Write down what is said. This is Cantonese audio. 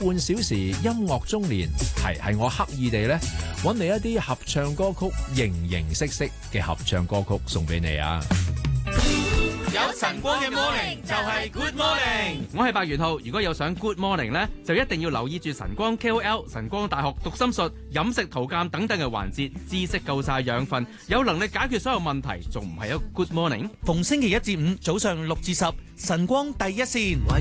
半小時音樂中年，係我刻意地咧揾嚟一啲合唱歌曲形形色色嘅合唱歌曲送俾你啊！ 有晨光嘅 morning 就係 good morning。 我係白元浩，如果有想 good morning 呢，就一定要留意住晨光 KOL、晨光大學讀心術、飲食圖鑑等等嘅環節，知識夠晒養分，有能力解決所有問題，仲唔係一個 good morning？ 逢星期一至五早上6至10，晨光第一線。